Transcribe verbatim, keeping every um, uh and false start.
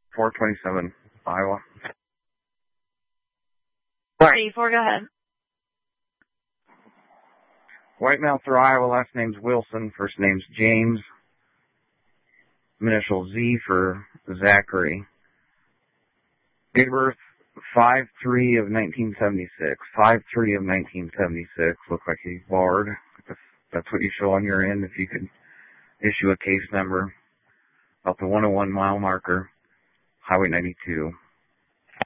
four twenty-seven, Iowa. Ready for, go ahead. White male through Iowa, last name's Wilson, first name's James. Initial Z for Zachary. Date of birth, five three of nineteen seventy-six. five three of nineteen seventy-six. Looks like he's barred. That's, that's what you show on your end. If you could issue a case number about the one oh one mile marker, Highway ninety-two.